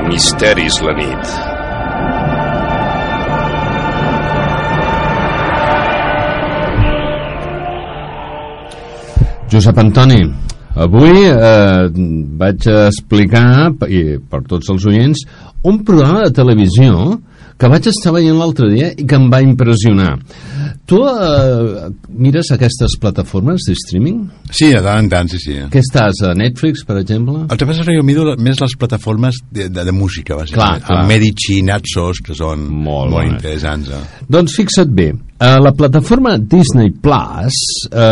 Misteris la nit. Josep Antoni, avui vaig explicar per tots els oients un programa de televisió que vaig estar veient l'altre dia i que em va impressionar. Tu mires aquestes plataformes de streaming? Sí, de tant en tant, sí. Què estàs, a Netflix, per exemple? El que passa és que jo miro més les plataformes de música, bàsicament. Clar. El Medici, Natsos, que són molt interessants. Doncs fixa't bé, la plataforma Disney Plus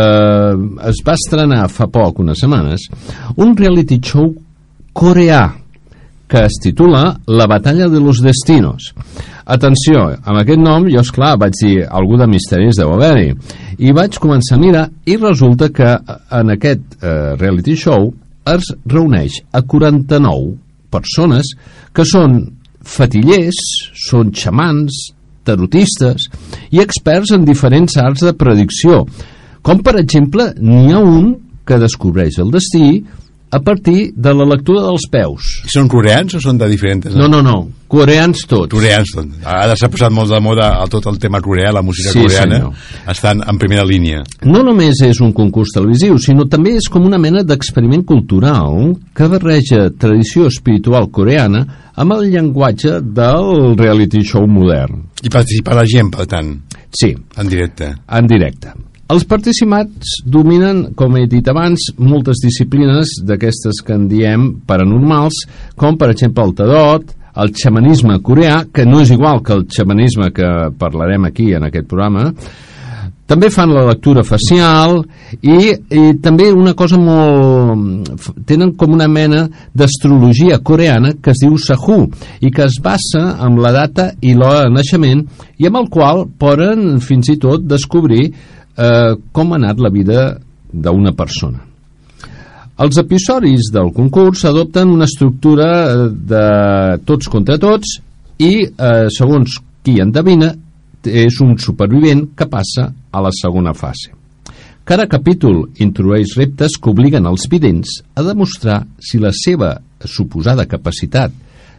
es va estrenar fa poc, unes setmanes, un reality show coreà que es titula La batalla de los destinos. Atenció, amb aquest nom jo, esclar, vaig dir algú de misteris deu haver-hi, i vaig començar a mirar i resulta que en aquest reality show es reuneix a 49 persones que són fatillers, són xamans, tarotistes i experts en diferents arts de predicció, com per exemple n'hi ha un que descobreix el destí a partir de la lectura dels peus. Són coreans o són de diferents? No, coreans tots. Coreans tots. Ara s'ha posat molt de moda tot el tema coreà, la música coreana, estan en primera línia. No només és un concurs televisiu, sinó també és com una mena d'experiment cultural que barreja tradició espiritual coreana amb el llenguatge del reality show modern. I participa la gent, per tant? Sí. En directe? En directe. Els participants dominen, com he dit abans, moltes disciplines d'aquestes que en diem paranormals, com per exemple el tarot, el xamanisme coreà, que no és igual que el xamanisme que parlarem aquí en aquest programa. També fan la lectura facial i també una cosa molt... tenen com una mena d'astrologia coreana que es diu Sahu i que es basa en la data i l'hora de naixement i amb el qual poden fins i tot descobrir com ha anat la vida d'una persona. Els episodis del concurs adopten una estructura de tots contra tots i, segons qui endevina, és un supervivent que passa a la segona fase. Cada capítol introdueix reptes que obliguen els vidents a demostrar si la seva suposada capacitat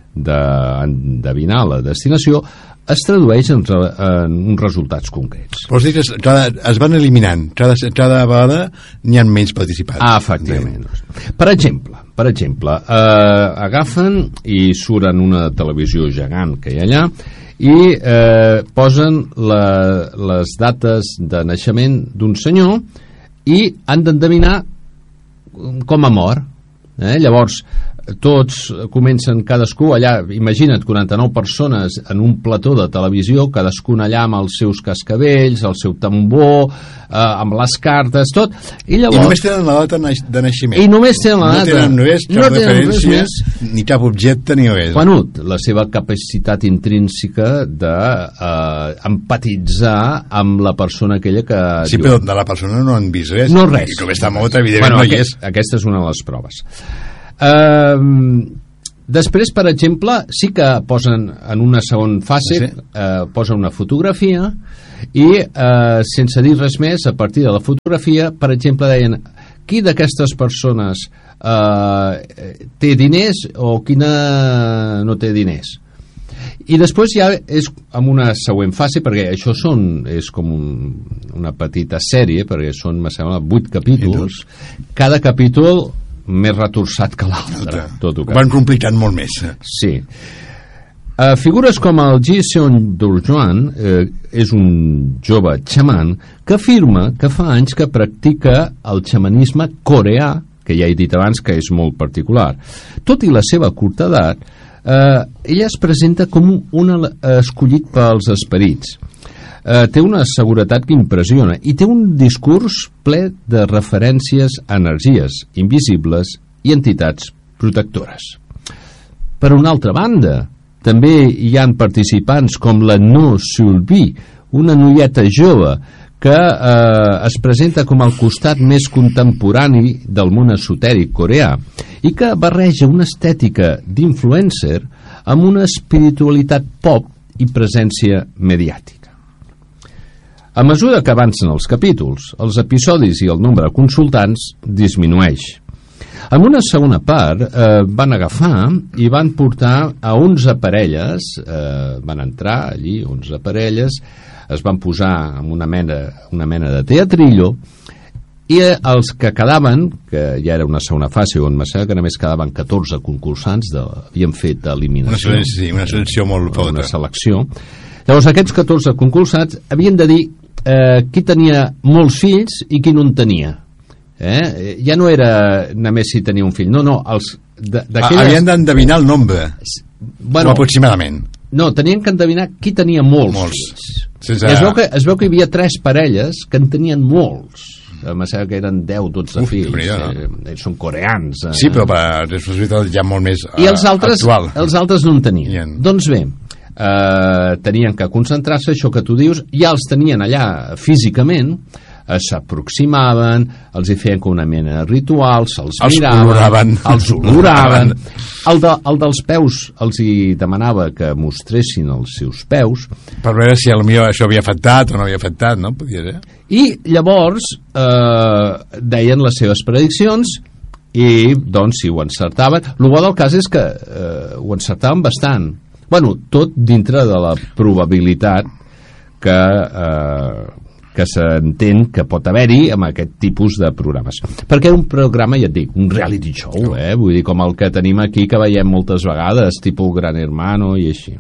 d'endevinar la destinació es tradueix en uns resultats concrets. Vols dir que es van eliminant, cada vegada n'hi ha menys participants. Efectivament. Per exemple, agafen i suren una televisió gegant que hi ha allà i posen les dates de naixement d'un senyor i han d'endevinar com ha mort. Llavors, tots comencen cadascú allà, imagina't 49 persones en un plató de televisió, cadascun allà amb els seus cascavells, el seu tambor, amb les cartes, tot, i llavors... I només tenen la data de naixement. I només tenen la data. No tenen cap referència, ni cap objecte, ni res. Bueno, la seva capacitat intrínseca d'empatitzar amb la persona aquella que... Sí, però de la persona no han vist res. No res. I com està mort, evidentment no hi és. Aquesta és una de les proves. Després, per exemple, sí que posen en una segona fase, posen una fotografia i sense dir res més, a partir de la fotografia, per exemple, deien qui d'aquestes persones té diners o quina no té diners. I després ja és amb una següent fase, perquè això és com una petita sèrie, perquè són, me sembla, 8 capítols. Cada capítol més retorçat que l'altre. Van complicant molt més. Sí. Figures com el Ji Seon-Durjuan és un jove xaman que afirma que fa anys que practica el xamanisme coreà, que ja he dit abans que és molt particular. Tot i la seva curta edat, ella es presenta com un escollit pels esperits. Té una seguretat que impressiona i té un discurs ple de referències a energies invisibles i entitats protectores. Per una altra banda, també hi han participants com la No Sulbi, una noieta jove que es presenta com el costat més contemporani del món esotèric coreà i que barreja una estètica d'influencer amb una espiritualitat pop i presència mediàtica. A mesura que avancen els capítols, els episodis i el nombre de consultants disminueix. En una segona part van agafar i van portar a 11 parelles, van entrar allí 11 parelles, es van posar en una mena de teatrillo, i els que quedaven, que ja era una segona fase on em sembla que només quedaven 14 concursants, havien fet eliminació, una selecció molt forta, una selecció. Llavors aquests 14 concursants havien de dir qui tenia molts fills i qui no en tenia. Ja no era només si tenia un fill, no, havien d'endevinar el nombre, o aproximadament. No, tenien que endevinar qui tenia molts fills. Es veu que hi havia 3 parelles que en tenien molts. Em sembla que eren 10-12 fills. Són coreans. Sí, però per responsabilitat ja molt més i els altres no en tenien. Bien. Doncs bé, tenien que concentrar-se, això que tu dius, ja els tenien allà físicament, s'aproximaven, els hi feien com una mena de ritual, se'ls miraven, els oloraven. El dels peus els hi demanava que mostressin els seus peus per veure si potser això havia afectat o no havia afectat, no? Podia ser. I llavors deien les seves prediccions i doncs si ho encertaven. El bo del cas és que ho encertaven bastant, tot dintre de la probabilitat que s'entén que pot haver-hi amb aquest tipus de programes, perquè era un programa, ja et dic, un reality show, vull dir, com el que tenim aquí que veiem moltes vegades, tipus Gran Hermano i així.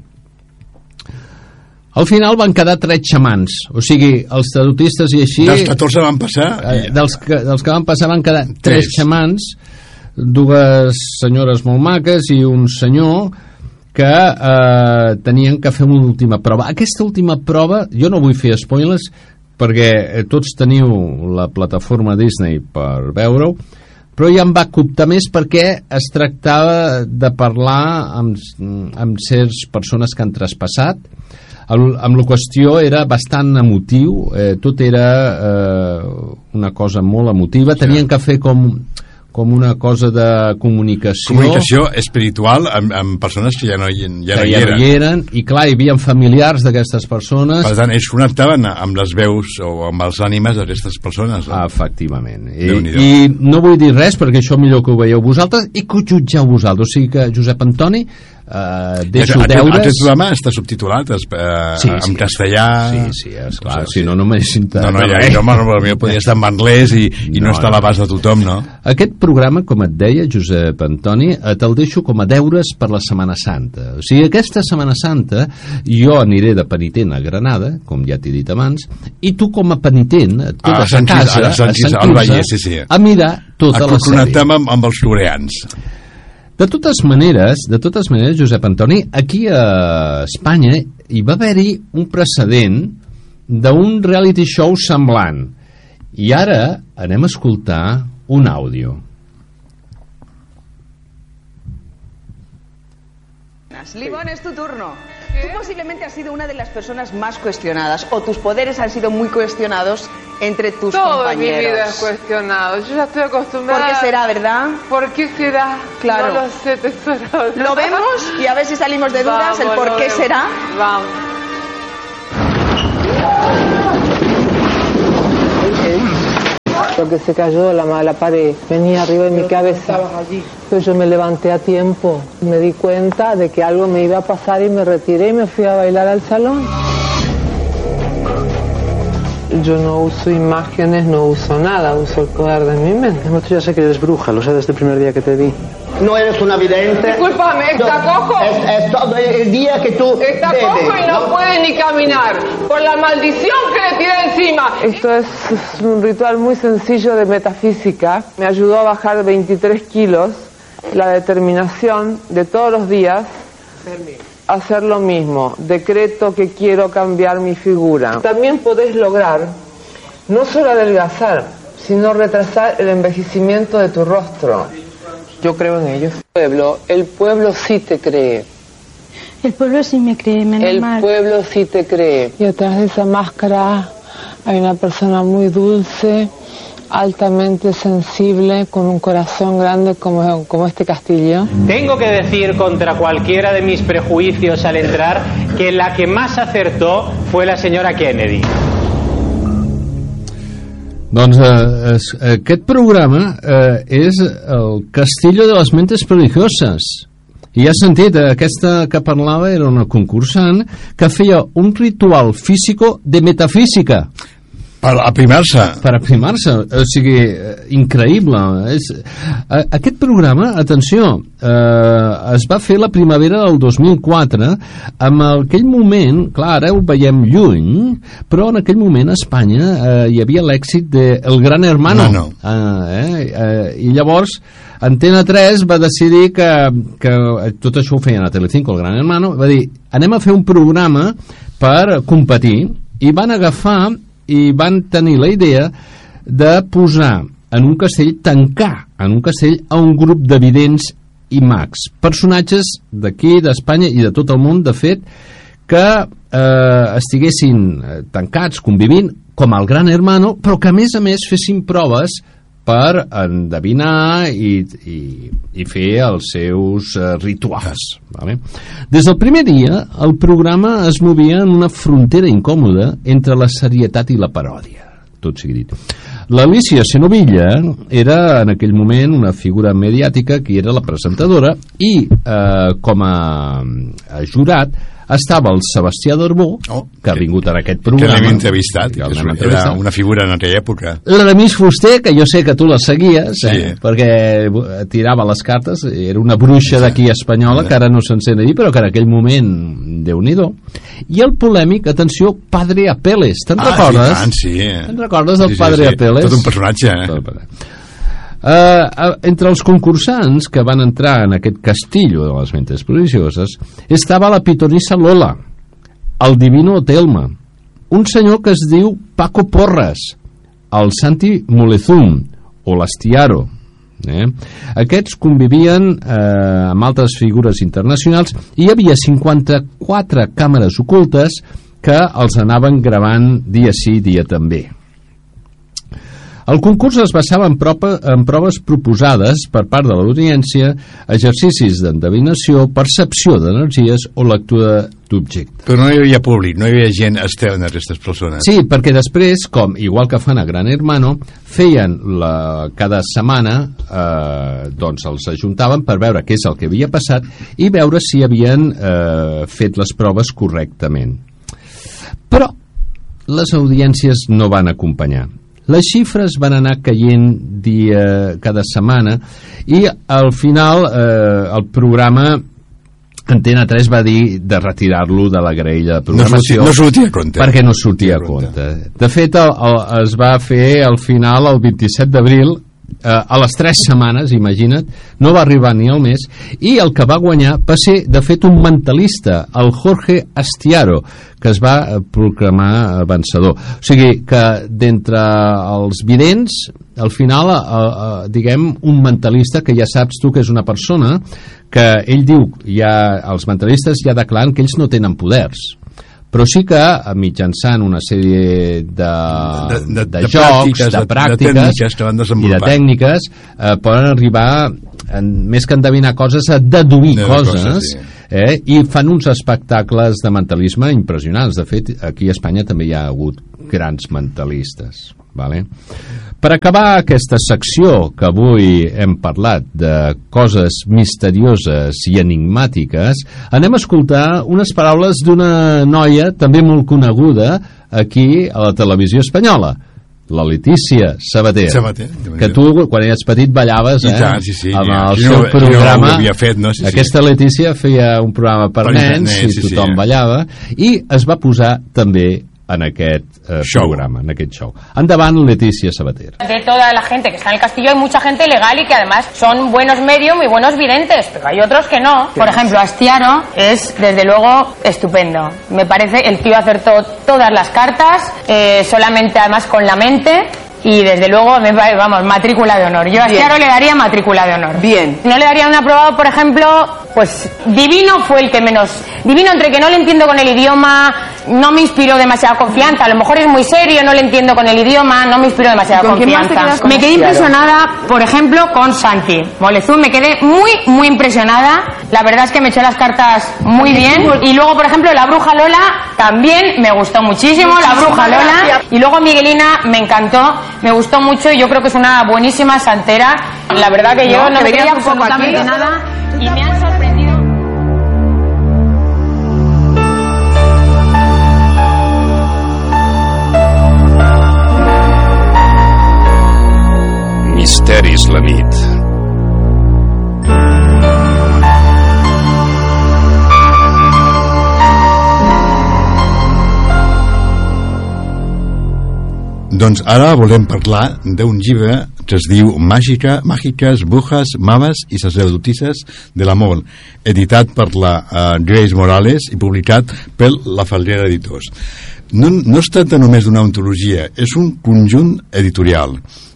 Al final van quedar 3 xamans, o sigui, els tarotistes i així... Dels 14 van passar... Dels que van passar van quedar 3 xamans, 2 senyores molt maques i un senyor que tenien que fer una última prova. Aquesta última prova, jo no vull fer spoilers, perquè tots teniu la plataforma Disney per veure-ho, però ja em va coptar més perquè es tractava de parlar amb certes persones que han traspassat. Amb la qüestió era bastant emotiu, tot era una cosa molt emotiva, tenien que fer com una cosa de comunicació espiritual amb persones que ja no hi eren, i clar, hi havia familiars d'aquestes persones, per tant ells connectaven amb les veus o amb els ànimes d'aquestes persones, no? Efectivament, i no vull dir res perquè això millor que ho veieu vosaltres i que ho jutgeu vosaltres, o sigui que Josep Antoni, deixo deures. Aquest programa està subtitulat en castellà. Sí, esclar, si no m'haguessin podria estar en anglès i no està a l'abast de tothom, no? Aquest programa, com et deia Josep Antoni, te'l deixo com a deures per la Setmana Santa. O sigui, aquesta Setmana Santa jo aniré de penitent a Granada, com ja t'he dit abans, i tu com a penitent et quedes a casa a Sant Quirze a mirar tota la sèrie. A connectar amb els coreans. De totes maneres, Josep Antoni, aquí a Espanya hi va haver-hi un precedent d'un reality show semblant. I ara anem a escoltar un àudio. Livón, es tu turno. ¿Qué? Tú posiblemente has sido una de las personas más cuestionadas, o tus poderes han sido muy cuestionados entre tus compañeros. Toda mi vida es cuestionado. Yo ya estoy acostumbrada. ¿Por qué será, verdad? ¿Por qué será? Claro. No lo sé, tesoro. Lo vemos y a ver si salimos de dudas. Vamos, el por qué será. Vamos. Lo que se cayó la pared venía arriba de mi cabeza, pero yo me levanté a tiempo, me di cuenta de que algo me iba a pasar y me retiré y me fui a bailar al salón. Yo no uso imágenes, no uso nada, uso el poder de mi mente. Tú ya sé que eres bruja, lo sé desde el primer día que te vi. No eres una vidente. Discúlpame, ¿está cojo? Es todo el día que tú está cojo y no puede ni caminar por la maldición que le tiene encima. Esto es un ritual muy sencillo de metafísica. Me ayudó a bajar 23 kilos. La determinación de todos los días hacer lo mismo. Decreto que quiero cambiar mi figura. También podés lograr no solo adelgazar, sino retrasar el envejecimiento de tu rostro. Yo creo en ello. El pueblo sí te cree. El pueblo sí me cree, menos mal. El pueblo sí te cree. Y atrás de esa máscara hay una persona muy dulce, altamente sensible, con un corazón grande como este castillo. Tengo que decir contra cualquiera de mis prejuicios al entrar que la que más acertó fue la señora Kennedy. Doncs aquest programa és el Castillo de las Mentes Prodigiosas. I has sentit, aquesta que parlava era una concursant que feia un ritual físico de metafísica. Per aprimar-se. Per aprimar-se, o sigui, increïble. Aquest programa, atenció, es va fer la primavera del 2004, en aquell moment, clar, ara ho veiem lluny, però en aquell moment a Espanya hi havia l'èxit de El Gran Hermano. I llavors Antena 3 va decidir que tot això ho feien a Telecinco, El Gran Hermano, va dir, anem a fer un programa per competir, i van agafar i van tenir la idea de posar en un castell, tancar en un castell a un grup de vidents i mags, personatges d'aquí, d'Espanya i de tot el món, de fet, que estiguessin tancats, convivint, com el Gran Hermano, però que a més fessin proves per endevinar i fer els seus rituals. Vale? Des del primer dia, el programa es movia en una frontera incòmoda entre la serietat i la paròdia, tot sigui dit. L'Alícia Senovilla era en aquell moment una figura mediàtica que era la presentadora i com a jurat estava el Sebastià Darbó, que ha vingut en aquest programa. Que l'hem entrevistat, era una figura en aquella època. L'Aramis Fuster, que jo sé que tu la seguies, perquè tirava les cartes, era una bruixa d'aquí espanyola, que ara no se'n sent a dir, però que en aquell moment, Déu-n'hi-do. I el polèmic, atenció, Padre Apeles. Te'n recordes? Sí. Te'n recordes del Padre Apeles? Tot un personatge, entre els concursants que van entrar en aquest castillo de les mentes prodigioses estava la pitonissa Lola, el divino Telma, un senyor que es diu Paco Porras, el Santi Molezum o l'Astiaro. Aquests convivien amb altres figures internacionals i hi havia 54 càmeres ocultes que els anaven gravant dia sí, dia també. El concurs es basava en proves proposades per part de l'audiència, exercicis d'endevinació, percepció d'energies o lectura d'objectes. Però no hi havia públic, no hi havia gent externa a aquestes persones. Sí, perquè després, igual que fan a Gran Hermano, feien cada setmana, doncs els ajuntaven per veure què és el que havia passat i veure si havien fet les proves correctament. Però les audiències no van acompanyar. Les xifres van anar caient cada setmana i al final el programa Antena 3 va dir de retirar-lo de la graella de programació. No sortia a compte. Perquè no sortia a compte. De fet, es va fer al final el 27 d'abril, a les 3 setmanes, imagina't, no va arribar ni al mes, i el que va guanyar va ser, de fet, un mentalista, el Jorge Astiaro, que es va proclamar vencedor. O sigui, que d'entre els vidents, al final, diguem, un mentalista, que ja saps tu que és una persona que ell diu, els mentalistes ja declaren que ells no tenen poders, però sí que mitjançant una sèrie de jocs, de pràctiques i de tècniques poden arribar, més que endevinar coses, a deduir coses, i fan uns espectacles de mentalisme impressionants. De fet, aquí a Espanya també hi ha hagut grans mentalistes. Vale? Per acabar aquesta secció que avui hem parlat de coses misterioses i enigmàtiques, anem a escoltar unes paraules d'una noia també molt coneguda aquí a la televisió espanyola, la Letícia Sabater, que tu quan eres petit ballaves amb el seu programa. Aquesta Letícia feia un programa per nens i tothom ballava, i es va posar també en aquest programa, en aquest show. Endavant, Letícia Sabater. De toda la gente que está en el castillo hay mucha gente legal y que además son buenos medium y buenos videntes, pero hay otros que no. Por ejemplo, Astiaro es desde luego estupendo. Me parece el tío acertó todas las cartas, solamente además con la mente. Y desde luego, vamos, matrícula de honor. Yo a Astiaro le daría matrícula de honor. Bien. No le daría un aprobado, por ejemplo, pues Divino fue el que menos divino entre que no le entiendo con el idioma, no me inspiró demasiada confianza. A lo mejor es muy serio, no le entiendo con el idioma, no me inspiró demasiada confianza. Me quedé impresionada, por ejemplo, con Santi Molezún. Me quedé muy impresionada. La verdad es que me echó las cartas muy bien. Y luego, por ejemplo, la bruja Lola también me gustó muchísimo. La bruja Lola. Y luego Miguelina me encantó, me gustó mucho. Y yo creo que es una buenísima santera. La verdad que yo no me creía absolutamente nada y me han sorprendido. Misteris la nit. Doncs ara volem parlar d'un llibre que es diu Màgiques, brujas, maves i sacerdotisses de l'amor, editat per la Grace Morales i publicat per la Faldera Editors. No es tracta només d'una ontologia, és un conjunt editorial.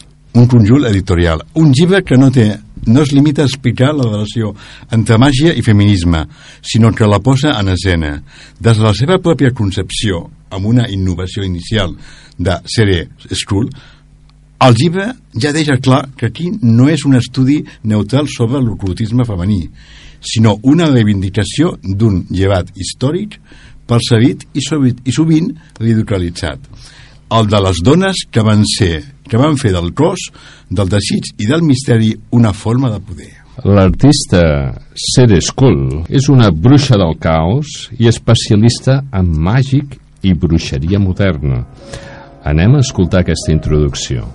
Un llibre que no es limita a explicar la relació entre màgia i feminisme, sinó que la posa en escena. Des de la seva pròpia concepció, amb una innovació inicial de Sere School, el llibre ja deixa clar que aquí no és un estudi neutral sobre l'ocultisme femení, sinó una reivindicació d'un llevat històric percebit i sovint ridiculitzat, el de les dones que van fer del cos, del desig i del misteri una forma de poder. L'artista Sere School és una bruixa del caos i especialista en màgic i bruixeria moderna. Anem a escoltar aquesta introducció.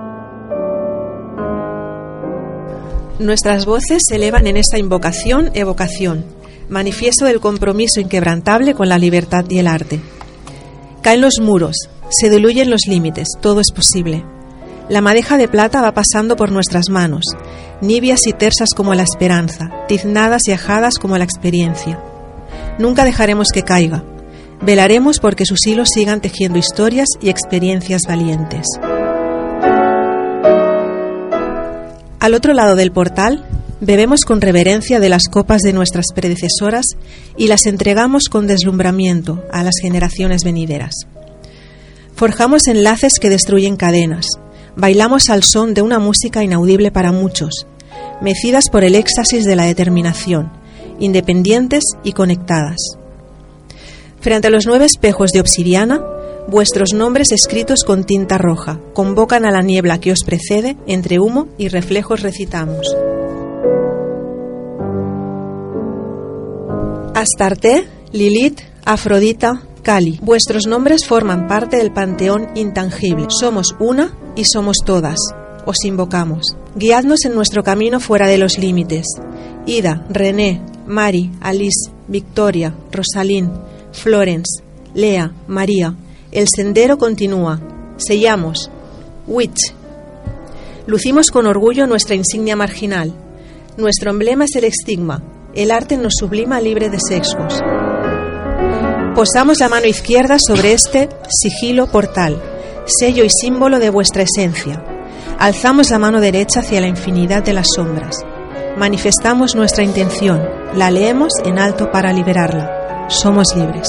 Nuestras voces se elevan en esta invocación-evocación, manifiesto del compromiso inquebrantable con la libertad y el arte. Caen los muros, se diluyen los límites, todo es posible. La madeja de plata va pasando por nuestras manos, nibias y tersas como la esperanza, tiznadas y ajadas como la experiencia. Nunca dejaremos que caiga. Velaremos porque sus hilos sigan tejiendo historias y experiencias valientes. Al otro lado del portal, bebemos con reverencia de las copas de nuestras predecesoras y las entregamos con deslumbramiento a las generaciones venideras. Forjamos enlaces que destruyen cadenas, bailamos al son de una música inaudible para muchos, mecidas por el éxtasis de la determinación, independientes y conectadas. Frente a los 9 espejos de obsidiana, vuestros nombres escritos con tinta roja convocan a la niebla que os precede, entre humo y reflejos recitamos. Astarte, Lilith, Afrodita, Kali. Vuestros nombres forman parte del panteón intangible. Somos una y somos todas. Os invocamos. Guiadnos en nuestro camino fuera de los límites. Ida, René, Mari, Alice, Victoria, Rosalín, Florence, Lea, María. El sendero continúa. Sellamos. Witch. Lucimos con orgullo nuestra insignia marginal. Nuestro emblema es el estigma. El arte nos sublima libre de sesgos. Posamos la mano izquierda sobre este sigilo portal, sello y símbolo de vuestra esencia. Alzamos la mano derecha hacia la infinidad de las sombras. Manifestamos nuestra intención. La leemos en alto para liberarla. Somos libres.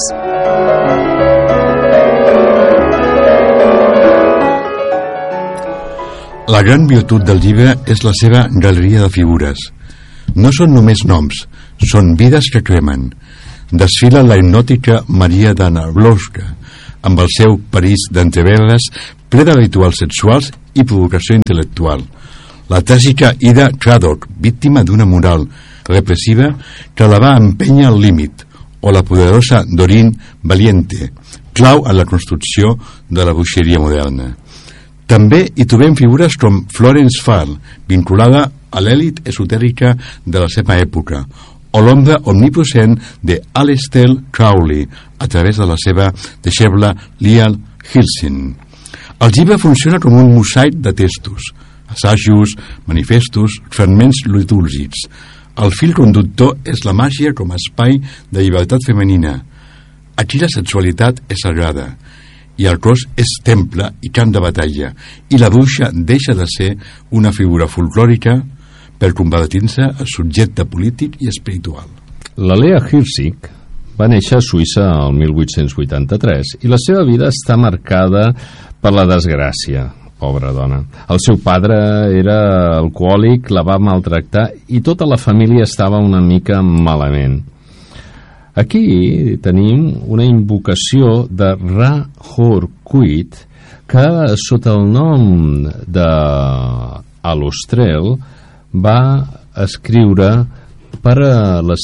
La gran virtut del llibre és la seva galeria de figures. No són només noms, són vides que cremen. Desfila la hipnòtica Maria d'Anablovska, amb el seu París d'entreveres ple de rituals sexuals i provocació intel·lectual. La tràgica Ida Craddock, víctima d'una moral repressiva que la va empènyer al límit, o la poderosa Doreen Valiente, clau en la construcció de la bruixeria moderna. També hi trobem figures com Florence Farr, vinculada a l'èlit esotèrica de la seva època, o l'ombra omnipresent de Aleister Crowley a través de la seva deixeble Lial Hilsin. El llibre funciona com un mosaic de textos, assajos, manifestos, fragments litúrgics. El fil conductor és la màgia com a espai de llibertat femenina. Aquí la sexualitat és sagrada i el cos és temple i camp de batalla, i la bruixa deixa de ser una figura folclòrica per convertir-se en subjecte polític i espiritual. La Lea Hirschig va néixer a Suïssa el 1883 i la seva vida està marcada per la desgràcia. Pobra dona. El seu padre era alcohòlic, la va maltractar i tota la família estava una mica malament. Aquí tenim una invocació de Ra-Hoor-Khuit que sota el nom de Alostrel va escriure per a la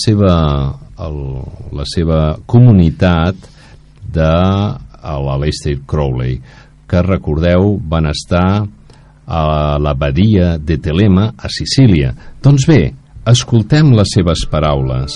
seva comunitat de l'Aleister Crowley, que recordeu van estar a l'abadia de Telema a Sicília. Doncs bé, escoltem les seves paraules.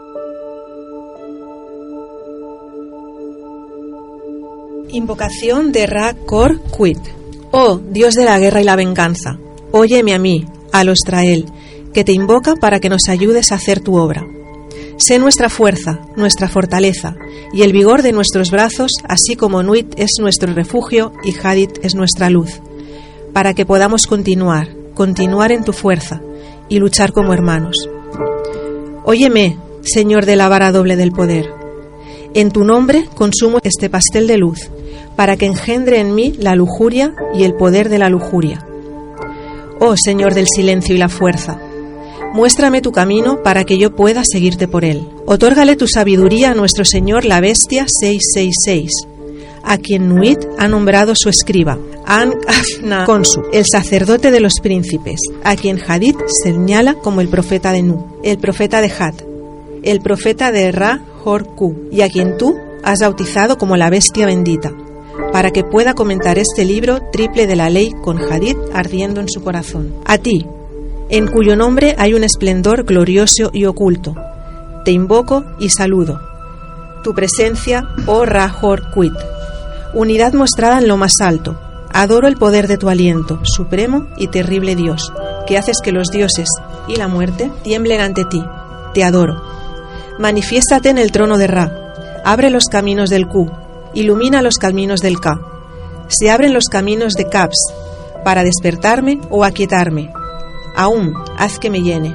Invocación de Ra-Hoor-Khuit. Oh, Dios de la guerra y la venganza, óyeme a mí, Alostrael, que te invoca para que nos ayudes a hacer tu obra. Sé nuestra fuerza, nuestra fortaleza, y el vigor de nuestros brazos, así como Nuit es nuestro refugio y Hadit es nuestra luz, para que podamos continuar en tu fuerza, y luchar como hermanos. Óyeme, Señor de la vara doble del poder. En tu nombre consumo este pastel de luz, para que engendre en mí la lujuria y el poder de la lujuria. Oh Señor del silencio y la fuerza, muéstrame tu camino para que yo pueda seguirte por él. Otórgale tu sabiduría a nuestro Señor la bestia 666, a quien Nuit ha nombrado su escriba, An-Afna Konsu, el sacerdote de los príncipes, a quien Hadit señala como el profeta de Nu, el profeta de Hat, el profeta de Ra-Hoor-Khuit, y a quien tú has bautizado como la bestia bendita, para que pueda comentar este libro triple de la ley con Hadit ardiendo en su corazón. A ti, en cuyo nombre hay un esplendor glorioso y oculto, te invoco y saludo. Tu presencia, oh Ra-Hoor-Khuit, unidad mostrada en lo más alto. Adoro el poder de tu aliento, supremo y terrible Dios, que haces que los dioses y la muerte tiemblen ante ti. Te adoro. Manifiéstate en el trono de Ra. Abre los caminos del Ku. Ilumina los caminos del Ka. Se abren los caminos de Kaps para despertarme o aquietarme. Aún, haz que me llene.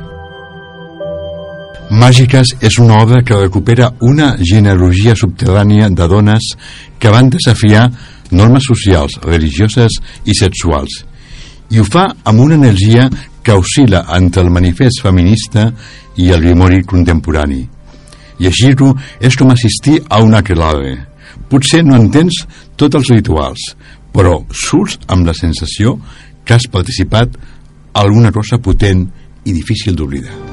Màgiques és una obra que recupera una genealogia subterrània de dones que van desafiar normes socials, religioses i sexuals, i ho fa amb una energia que oscil·la entre el manifest feminista i el grimori contemporani. Llegir-ho és com assistir a un aquelarre. Potser no entens tots els rituals, però surts amb la sensació que has participat a alguna cosa potent i difícil d'oblidar.